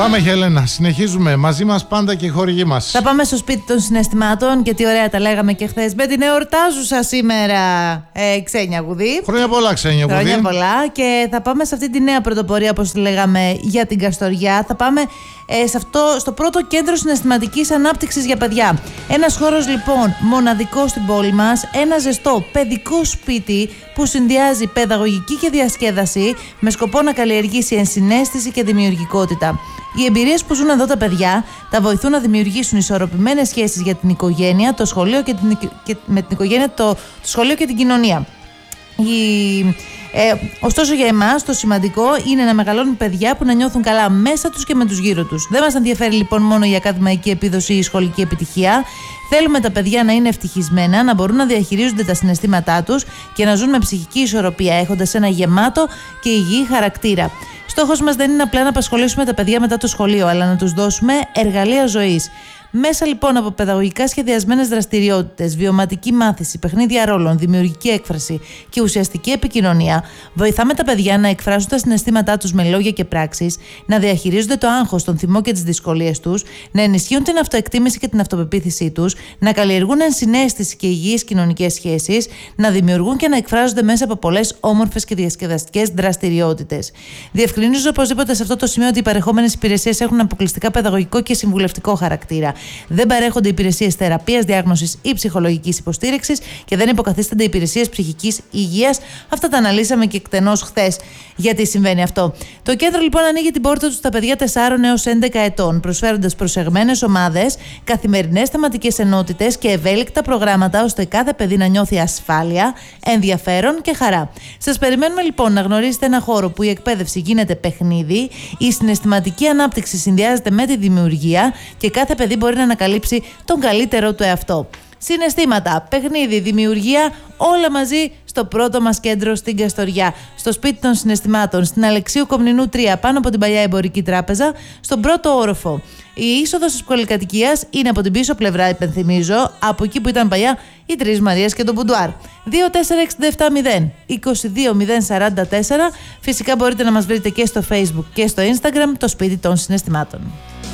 Πάμε, Χέλενα, συνεχίζουμε. Μαζί μας πάντα και οι χορηγοί μας. Θα πάμε στο σπίτι των συναισθημάτων και τι ωραία τα λέγαμε και χθες με την εορτάζουσα σήμερα Ξένια Γουδή. Χρόνια πολλά, Ξένια Γουδή. Χρόνια πολλά. Και θα πάμε σε αυτή τη νέα πρωτοπορία, όπως λέγαμε, για την Καστοριά. Θα πάμε στο πρώτο κέντρο συναισθηματικής ανάπτυξης για παιδιά. Ένας χώρος λοιπόν μοναδικός στην πόλη μας, ένα ζεστό παιδικό σπίτι που συνδυάζει παιδαγωγική και διασκέδαση με σκοπό να καλλιεργήσει ενσυναίσθηση και δημιουργικότητα. Οι εμπειρίες που ζουν εδώ τα παιδιά τα βοηθούν να δημιουργήσουν ισορροπημένες σχέσεις για την οικογένεια, το σχολείο με την οικογένεια, το σχολείο και την κοινωνία. Ωστόσο για εμάς το σημαντικό είναι να μεγαλώνουν παιδιά που να νιώθουν καλά μέσα τους και με τους γύρω τους. Δεν μας ενδιαφέρει λοιπόν μόνο η ακαδημαϊκή επίδοση ή η σχολική επιτυχία. Θέλουμε τα παιδιά να είναι ευτυχισμένα, να μπορούν να διαχειρίζονται τα συναισθήματά τους και να ζουν με ψυχική ισορροπία, έχοντας ένα γεμάτο και υγιή χαρακτήρα. Στόχος μας δεν είναι απλά να απασχολήσουμε τα παιδιά μετά το σχολείο, αλλά να τους δώσουμε εργαλεία ζωής. Μέσα λοιπόν από παιδαγωγικά σχεδιασμένες δραστηριότητες, βιωματική μάθηση, παιχνίδια ρόλων, δημιουργική έκφραση και ουσιαστική επικοινωνία, βοηθάμε τα παιδιά να εκφράσουν τα συναισθήματά τους με λόγια και πράξεις, να διαχειρίζονται το άγχος, τον θυμό και τις δυσκολίες τους, να ενισχύουν την αυτοεκτίμηση και την αυτοπεποίθησή τους, να καλλιεργούν ενσυναίσθηση και υγιείς κοινωνικές σχέσεις, να δημιουργούν και να εκφράζονται μέσα από πολλές όμορφες και διασκεδαστικές δραστηριότητες. Διευκρινίζω οπωσδήποτε σε αυτό το σημείο ότι οι παρεχόμενες υπηρεσίες έχουν αποκλειστικά παιδαγωγικό και συμβουλευτικό χαρακτήρα. Δεν παρέχονται υπηρεσίες θεραπείας, διάγνωσης ή ψυχολογικής υποστήριξης και δεν υποκαθίστανται υπηρεσίες ψυχικής υγείας. Αυτά τα αναλύσαμε και εκτενώς χθες γιατί συμβαίνει αυτό. Το κέντρο λοιπόν ανοίγει την πόρτα του στα παιδιά 4 έως 11 ετών, προσφέροντας προσεγμένες ομάδες, καθημερινές θεματικές ενότητες και ευέλικτα προγράμματα ώστε κάθε παιδί να νιώθει ασφάλεια, ενδιαφέρον και χαρά. Σας περιμένουμε λοιπόν να γνωρίσετε ένα χώρο που η εκπαίδευση γίνεται παιχνίδι, η συναισθηματική ανάπτυξη συνδυάζεται με τη δημιουργία και κάθε παιδί μπορεί να ανακαλύψει τον καλύτερό του εαυτό. Συναισθήματα, παιχνίδι, δημιουργία, όλα μαζί στο πρώτο μας κέντρο στην Καστοριά. Στο σπίτι των συναισθημάτων, στην Αλεξίου Κομνηνού 3, πάνω από την παλιά Εμπορική Τράπεζα, στον πρώτο όροφο. Η είσοδος της πολυκατοικίας είναι από την πίσω πλευρά, υπενθυμίζω, από εκεί που ήταν παλιά η Τρεις Μαρίας και το Μπουντουάρ. 24670 22044. Φυσικά μπορείτε να μας βρείτε και στο Facebook και στο Instagram, το σπίτι των συναισθημάτων.